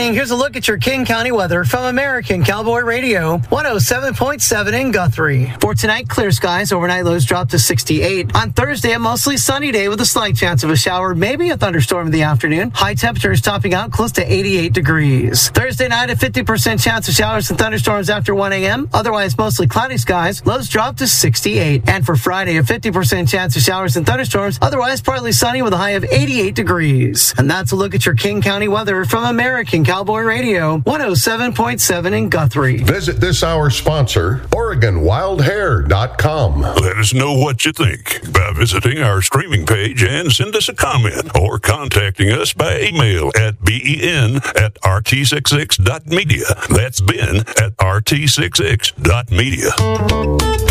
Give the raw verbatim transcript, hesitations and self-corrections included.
evening. Here's a look at your King County weather from American Cowboy Radio, one oh seven point seven in Guthrie. For tonight, clear skies. Overnight lows drop to sixty-eight. On Thursday, a mostly sunny day with a slight chance of a shower, maybe a thunderstorm in the afternoon. High temperatures topping out close to eighty-eight degrees. Thursday night, a fifty percent chance of showers and thunderstorms after one a.m. Otherwise, mostly cloudy skies. Lows drop to sixty-eight. And for Friday, a fifty percent chance of showers and thunderstorms. Otherwise, partly sunny with a high of eighty-eight degrees. And that's a look at your King County weather from American Cowboy Radio, one oh seven point seven in Guthrie. Visit this hour's sponsor, Oregon Wild Hair dot com. Let us know what you think by visiting our streaming page and send us a comment or contacting us by email at ben at r t sixty-six dot media. That's Ben at r t sixty-six dot media.